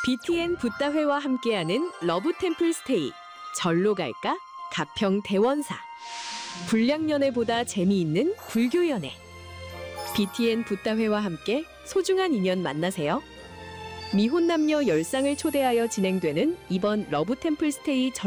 BTN 붓다회와 함께하는 러브템플 스테이. 절로 갈까? 가평 대원사. 불량연애보다 재미있는 불교연애. BTN 붓다회와 함께 소중한 인연 만나세요. 미혼 남녀 10쌍을 초대하여 진행되는 이번 러브템플 스테이